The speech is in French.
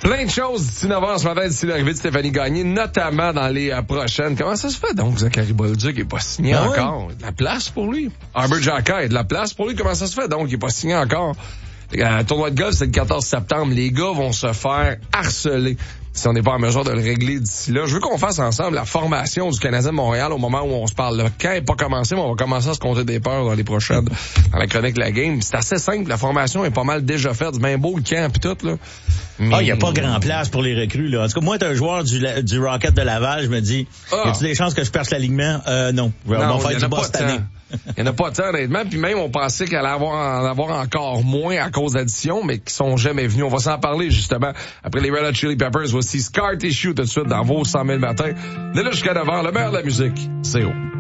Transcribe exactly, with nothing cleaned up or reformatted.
Plein de choses d'ici neuf heures ce matin, d'ici l'arrivée de Stéphanie Gagné, notamment dans les euh, prochaines. Comment ça se fait donc, Zachary Bolduc est pas signé ah encore? Oui. De la place pour lui. Arbor Xhekaj, il y a de la place pour lui. Comment ça se fait donc, il est pas signé encore? Le tournoi de golf, c'est le quatorze septembre. Les gars vont se faire harceler si on n'est pas en mesure de le régler d'ici là. Je veux qu'on fasse ensemble la formation du Canadien de Montréal au moment où on se parle. Là. Quand elle n'est pas commencé, mais on va commencer à se compter des peurs dans les prochaines, dans la chronique de la game. C'est assez simple, la formation est pas mal déjà faite. C'est bien beau le camp pis tout, là. Mais... Ah, il n'y a pas grand place pour les recrues, là. En tout cas, moi, t'es un joueur du, du Rocket de Laval, je me dis, ah. y a-tu des chances que je perce l'alignement? Euh, non. On va faire du bas cette année. Il n'y en a pas de temps, honnêtement. Puis même, on pensait qu'elle allait avoir, en avoir encore moins à cause d'addition, mais qui sont jamais venus. On va s'en parler, justement, après les Red Hot Chili Peppers. Voici Scar Tissue tout de suite dans vos cent mille matins. De là jusqu'à neuf heures, le meilleur de la musique, c'est haut.